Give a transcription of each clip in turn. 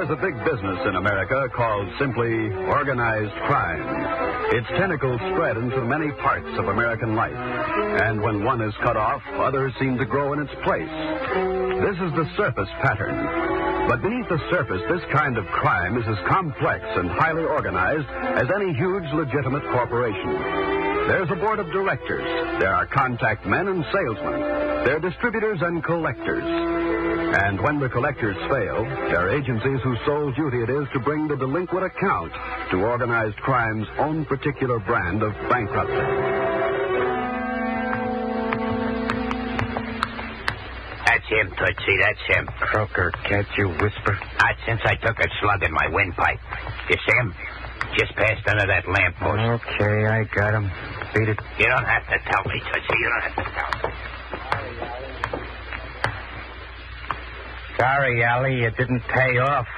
There's a big business in America called simply organized crime. Its tentacles spread into many parts of American life. And when one is cut off, others seem to grow in its place. This is the surface pattern. But beneath the surface, this kind of crime is as complex and highly organized as any huge legitimate corporation. There's a board of directors. There are contact men and salesmen. There are distributors and collectors. And when the collectors fail, there are agencies whose sole duty it is to bring the delinquent account to organized crime's own particular brand of bankruptcy. That's him, Tootsie, that's him. Croker, can't you whisper? Not since I took a slug in my windpipe. You see him? Just passed under that lamppost. Okay, I got him. Beat it. You don't have to tell me, Tootsie. You don't have to tell me. Sorry, Allie, it didn't pay off.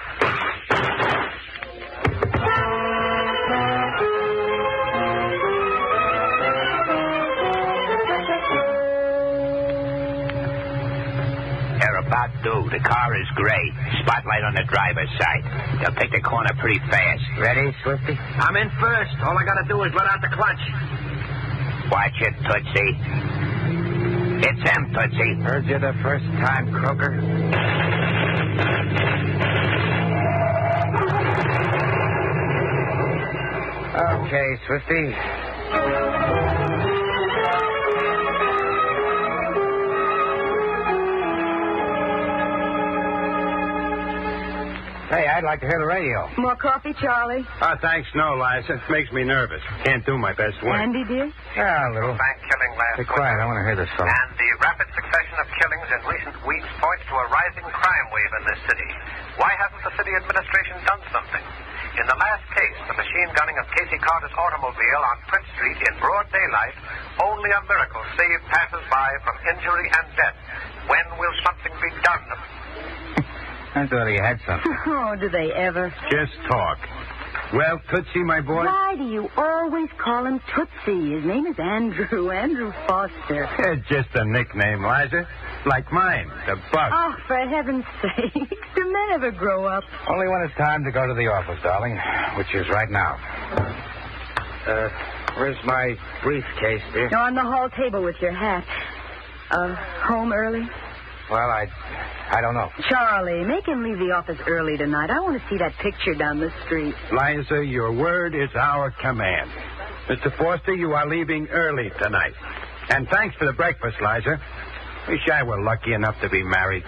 They're about due. The car is gray. Spotlight on the driver's side. They'll take the corner pretty fast. Ready, Swifty? I'm in first. All I gotta do is let out the clutch. Watch it, Tootsie. It's him, Tootsie. Heard you the first time, Croker. Okay, Swifty. Hey, I'd like to hear the radio. More coffee, Charlie? Thanks, no, Liza. It makes me nervous. Can't do my best work. Andy, dear? Yeah, a little. Bank killing last Be quiet. I want to hear this fellow. And the rapid succession of killings in recent weeks points to a rising crime wave in this city. Why hasn't the city administration done something? In the last case, the machine gunning of Casey Carter's automobile on Prince Street in broad daylight, only a miracle saved passers-by from injury and death. When will something be done? I thought he had something. Oh, do they ever? Just talk. Well, Tootsie, my boy? Why do you always call him Tootsie? His name is Andrew Foster. Just a nickname, Liza. Like mine, the Buck. Oh, for heaven's sake. Do men ever grow up? Only when it's time to go to the office, darling, which is right now. Where's my briefcase, dear? No, on the hall table with your hat. Home early? Well, I don't know. Charlie, make him leave the office early tonight. I want to see that picture down the street. Liza, your word is our command. Mr. Foster, you are leaving early tonight. And thanks for the breakfast, Liza. Wish I were lucky enough to be married.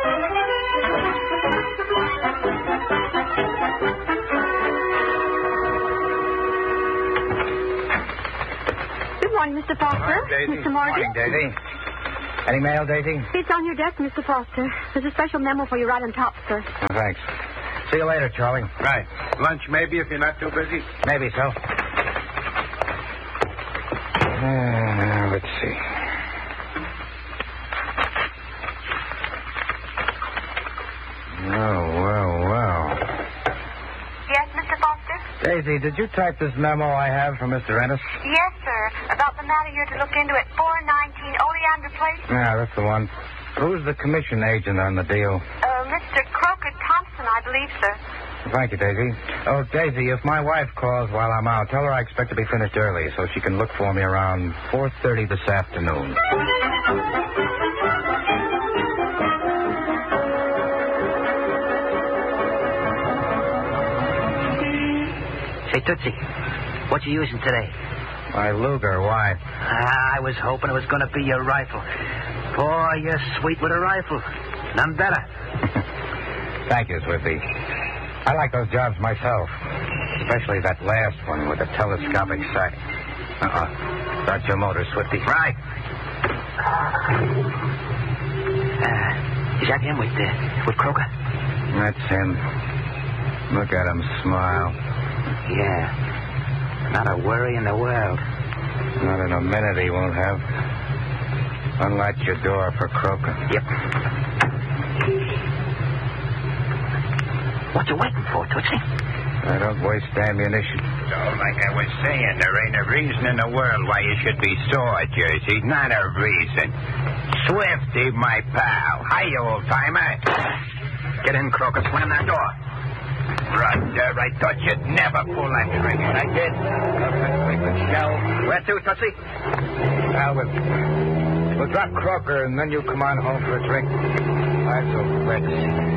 Good morning, Mr. Foster. Daisy. Mr. Morgan. Morning, Daisy. Any mail, Daisy? It's on your desk, Mr. Foster. There's a special memo for you right on top, sir. Oh, thanks. See you later, Charlie. Right. Lunch, maybe, if you're not too busy? Maybe so. Let's see. Well. Yes, Mr. Foster? Daisy, did you type this memo I have from Mr. Ennis? Yes, sir. About the matter you're to look into at 419 Oleander Place. Yeah, that's the one. Who's the commission agent on the deal? Mr. Croker Thompson, I believe, sir. Thank you, Daisy. Oh, Daisy, if my wife calls while I'm out, tell her I expect to be finished early so she can look for me around 4:30 this afternoon. Say, Tootsie, what you using today? My Luger, why? I was hoping it was going to be your rifle. Boy, you're sweet with a rifle. None better. Thank you, Swifty. I like those jobs myself, especially that last one with the telescopic sight. Start your motor, Swifty. Right. Is that him with Croker? That's him. Look at him smile. Yeah. Not a worry in the world. Not in a minute he won't have. Unlatch your door for Croker. Yep. What you waiting for, Tootsie? I don't waste ammunition. So, like I was saying, there ain't a reason in the world why you should be sore, Jersey. Not a reason. Swifty, my pal. Hi, you old-timer. Get in, Croker. Slam that door. Roger, I thought you'd never pull that trigger. I did. Where to, Tootsie? We'll drop Croker, and then you come on home for a drink. I'm so glad to see you.